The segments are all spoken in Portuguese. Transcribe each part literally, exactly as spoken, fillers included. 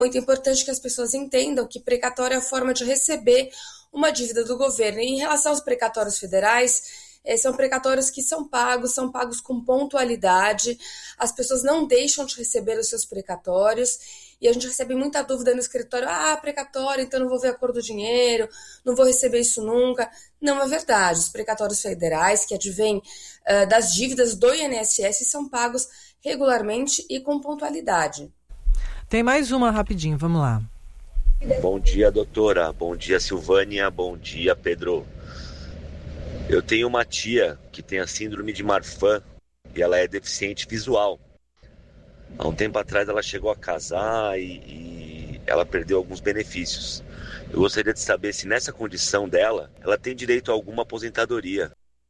Muito importante que as pessoas entendam que precatório é a forma de receber uma dívida do governo. E em relação aos precatórios federais, eh, são precatórios que são pagos, são pagos com pontualidade, as pessoas não deixam de receber os seus precatórios, e a gente recebe muita dúvida no escritório, ah, precatório, então não vou ver a cor do dinheiro, não vou receber isso nunca. Não é verdade, os precatórios federais, que advêm uh, das dívidas do I N S S, são pagos regularmente e com pontualidade. Tem mais uma rapidinho, vamos lá. Bom dia, doutora. Bom dia, Silvânia. Bom dia, Pedro. Eu tenho uma tia que tem a síndrome de Marfan e ela é deficiente visual. Há um tempo atrás ela chegou a casar e, e ela perdeu alguns benefícios. Eu gostaria de saber se nessa condição dela, ela tem direito a alguma aposentadoria.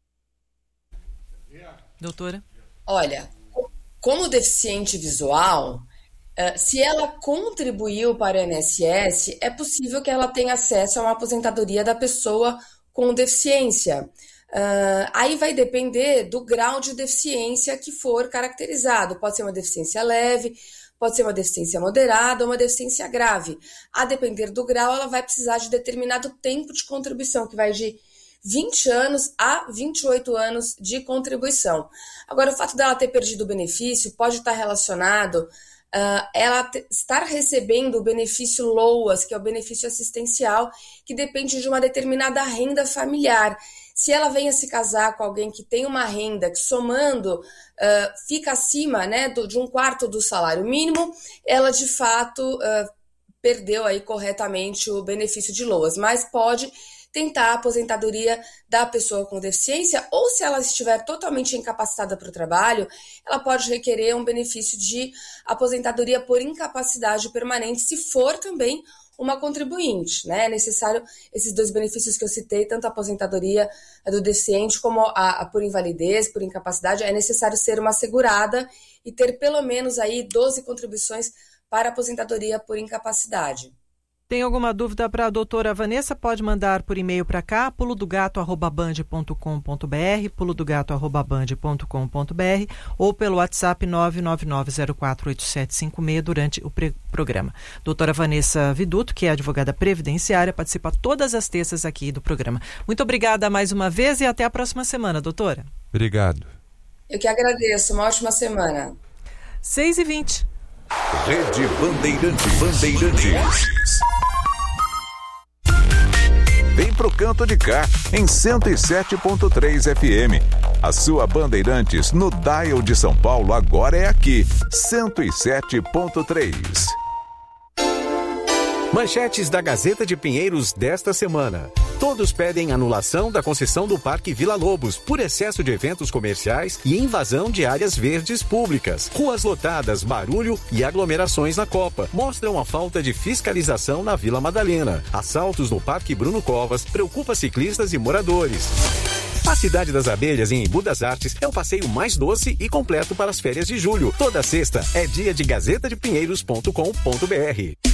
Doutora? Olha, como deficiente visual, se ela contribuiu para o I N S S, é possível que ela tenha acesso a uma aposentadoria da pessoa com deficiência. Uh, aí vai depender do grau de deficiência que for caracterizado. Pode ser uma deficiência leve, pode ser uma deficiência moderada ou uma deficiência grave. A depender do grau, ela vai precisar de determinado tempo de contribuição, que vai de vinte anos a vinte e oito anos de contribuição. Agora, o fato dela ter perdido o benefício pode estar relacionado Uh, ela te, estar recebendo o benefício LOAS, que é o benefício assistencial, que depende de uma determinada renda familiar. Se ela venha se casar com alguém que tem uma renda que, somando, uh, fica acima, né, do, de um quarto do salário mínimo, ela, de fato, uh, perdeu aí corretamente o benefício de LOAS, mas pode tentar a aposentadoria da pessoa com deficiência, ou se ela estiver totalmente incapacitada para o trabalho, ela pode requerer um benefício de aposentadoria por incapacidade permanente, se for também uma contribuinte, né? É necessário esses dois benefícios que eu citei, tanto a aposentadoria do deficiente como a, a por invalidez, por incapacidade, é necessário ser uma segurada e ter pelo menos aí doze contribuições para a aposentadoria por incapacidade. Tem alguma dúvida para a doutora Vanessa? Pode mandar por e-mail para cá, pulo do gato arroba band ponto com ponto br, pulo do gato arroba band ponto com ponto br ou pelo WhatsApp nove nove nove zero quatro oito sete cinco seis durante o pre- programa. Doutora Vanessa Viduto, que é advogada previdenciária, participa todas as terças aqui do programa. Muito obrigada mais uma vez e até a próxima semana, doutora. Obrigado. Eu que agradeço. Uma ótima semana. seis e vinte. Rede Bandeirantes. Bandeirantes. Vem pro canto de cá, em cento e sete ponto três F M. A sua Bandeirantes no dial de São Paulo agora é aqui, cento e sete ponto três. Manchetes da Gazeta de Pinheiros desta semana. Todos pedem anulação da concessão do Parque Vila Lobos por excesso de eventos comerciais e invasão de áreas verdes públicas. Ruas lotadas, barulho e aglomerações na Copa mostram a falta de fiscalização na Vila Madalena. Assaltos no Parque Bruno Covas preocupa ciclistas e moradores. A Cidade das Abelhas, em Embu das Artes, é o passeio mais doce e completo para as férias de julho. Toda sexta é dia de gazeta de pinheiros ponto com ponto br.